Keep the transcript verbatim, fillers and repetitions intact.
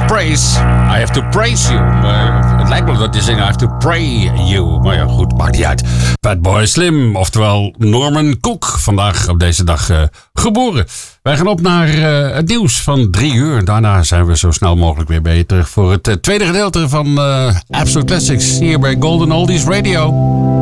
praise. I have to praise you. Maar het lijkt wel dat hij zingt I have to pray you. Maar ja, goed, maakt niet uit. Fatboy Slim, oftewel Norman Cook. Vandaag op deze dag uh, geboren. Wij gaan op naar uh, het nieuws van drie uur. Daarna zijn we zo snel mogelijk weer bij je terug voor het uh, tweede gedeelte van uh, Absolute Classics hier bij Golden Oldies Radio.